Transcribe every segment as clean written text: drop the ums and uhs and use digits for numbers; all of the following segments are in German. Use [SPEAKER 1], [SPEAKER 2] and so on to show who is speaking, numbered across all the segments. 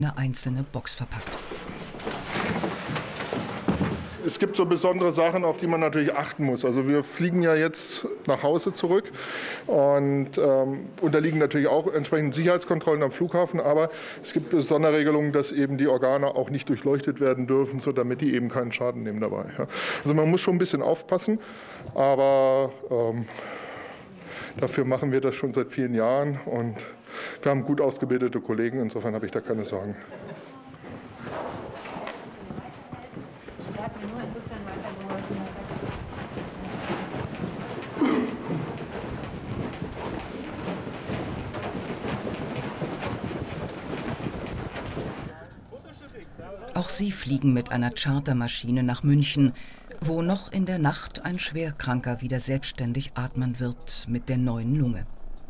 [SPEAKER 1] eine einzelne Box verpackt.
[SPEAKER 2] Es gibt so besondere Sachen, auf die man natürlich achten muss. Also wir fliegen ja jetzt nach Hause zurück und unterliegen natürlich auch entsprechenden Sicherheitskontrollen am Flughafen. Aber es gibt Sonderregelungen, dass eben die Organe auch nicht durchleuchtet werden dürfen, so damit die eben keinen Schaden nehmen dabei. Ja. Also man muss schon ein bisschen aufpassen, aber dafür machen wir das schon seit vielen Jahren und wir haben gut ausgebildete Kollegen. Insofern habe ich da keine Sorgen.
[SPEAKER 1] Auch sie fliegen mit einer Chartermaschine nach München, wo noch in der Nacht ein Schwerkranker wieder selbstständig atmen wird mit der neuen Lunge.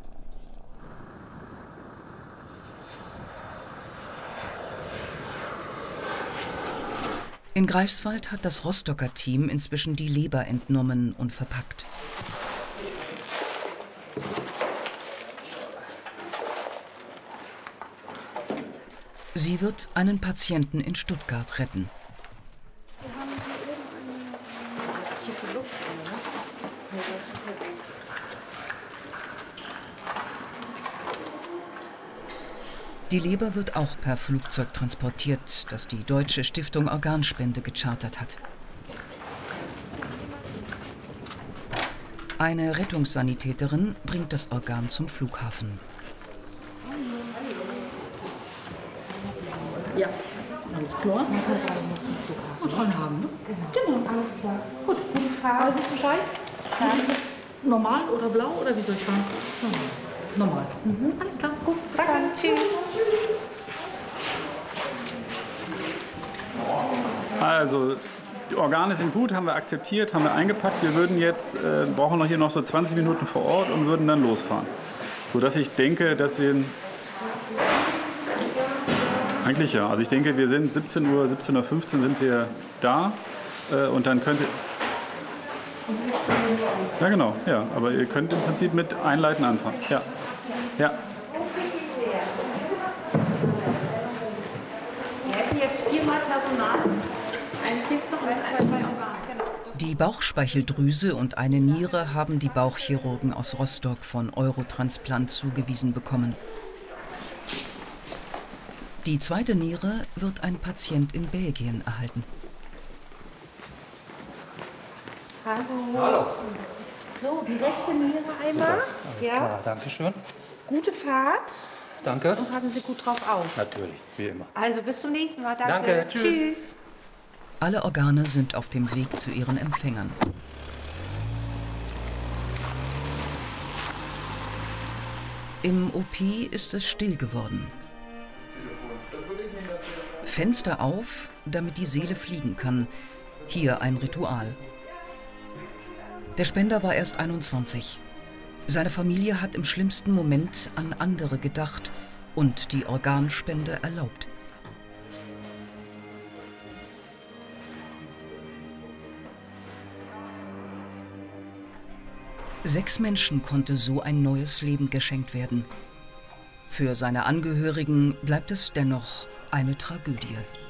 [SPEAKER 1] In Greifswald hat das Rostocker Team inzwischen die Leber entnommen und verpackt. Sie wird einen Patienten in Stuttgart retten. Die Leber wird auch per Flugzeug transportiert, das die Deutsche Stiftung Organspende gechartert hat. Eine Rettungssanitäterin bringt das Organ zum Flughafen.
[SPEAKER 3] Ja, alles klar. Kontrollen haben, ne? Genau, alles klar. Gut, gute Fahrt. Weiß ich Bescheid? Ja. Normal oder blau oder wie soll ich fahren? Normal. Alles klar, gut. Danke, tschüss.
[SPEAKER 4] Also, die Organe sind gut, haben wir akzeptiert, haben wir eingepackt. Wir würden jetzt, brauchen noch hier noch so 20 Minuten vor Ort und würden dann losfahren. Sodass ich denke, dass sie... Eigentlich ja. Also ich denke, wir sind 17 Uhr, 17:15 Uhr sind wir da und dann könnt ihr... Ja genau, ja. Aber ihr könnt im Prinzip mit Einleiten anfangen. Ja. Ja.
[SPEAKER 3] Wir hätten jetzt 4-mal Personal, eine Kiste und 2 Organe.
[SPEAKER 1] Die Bauchspeicheldrüse und eine Niere haben die Bauchchirurgen aus Rostock von Eurotransplant zugewiesen bekommen. Die zweite Niere wird ein Patient in Belgien erhalten.
[SPEAKER 3] Hallo. Hallo. So, die rechte Niere einmal. Ja.
[SPEAKER 5] Klar, danke schön.
[SPEAKER 3] Gute Fahrt.
[SPEAKER 5] Danke.
[SPEAKER 3] Und passen Sie gut drauf auf.
[SPEAKER 5] Natürlich, wie immer.
[SPEAKER 3] Also bis zum nächsten Mal. Danke.
[SPEAKER 5] Danke.
[SPEAKER 3] Tschüss.
[SPEAKER 1] Alle Organe sind auf dem Weg zu ihren Empfängern. Im OP ist es still geworden. Fenster auf, damit die Seele fliegen kann. Hier ein Ritual. Der Spender war erst 21. Seine Familie hat im schlimmsten Moment an andere gedacht und die Organspende erlaubt. Sechs Menschen konnte so ein neues Leben geschenkt werden. Für seine Angehörigen bleibt es dennoch eine Tragödie.